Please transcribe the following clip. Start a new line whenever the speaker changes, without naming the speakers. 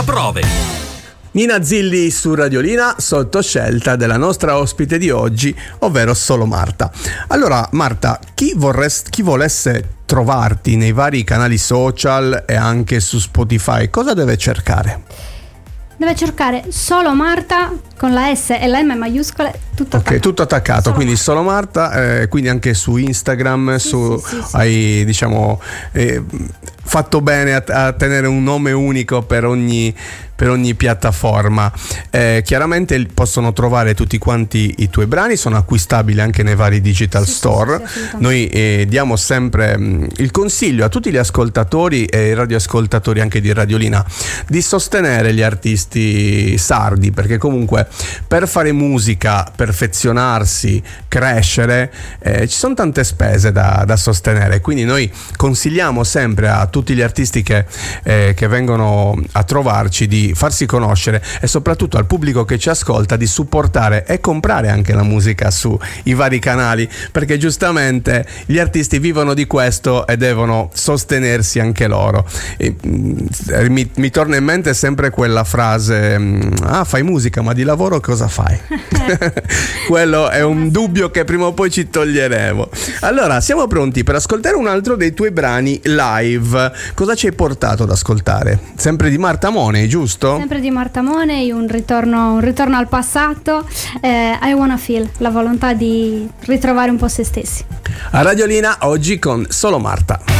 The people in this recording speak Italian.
senza prove.
Nina Zilli su Radiolina, sotto scelta della nostra ospite di oggi, ovvero Solo Marta. Allora Marta, chi volesse trovarti nei vari canali social e anche su Spotify, cosa deve cercare?
Deve cercare Solo Marta con la S e la M maiuscole, tutto attaccato.
Ok, tutto attaccato,
Solo
quindi
Marta.
Solo Marta, quindi anche su Instagram,
Sì.
hai fatto bene a tenere un nome unico per ogni piattaforma. Chiaramente possono trovare tutti quanti i tuoi brani, sono acquistabili anche nei vari digital store.
Sì,
Noi diamo sempre il consiglio a tutti gli ascoltatori e radioascoltatori anche di Radiolina di sostenere gli artisti sardi, perché comunque per fare musica, perfezionarsi, crescere, ci sono tante spese da sostenere, quindi noi consigliamo sempre a tutti gli artisti che vengono a trovarci di farsi conoscere e soprattutto al pubblico che ci ascolta di supportare e comprare anche la musica sui vari canali, perché giustamente gli artisti vivono di questo e devono sostenersi anche loro. Mi torna in mente sempre quella frase: fai musica ma di lavoro cosa fai? Quello è un dubbio che prima o poi ci toglieremo. Allora siamo pronti per ascoltare un altro dei tuoi brani live. Cosa ci hai portato ad ascoltare? Sempre di Marta Money, giusto?
Sempre di Marta Money, un ritorno al passato, I Wanna Feel, la volontà di ritrovare un po' se stessi.
A Radiolina oggi con Solo Marta.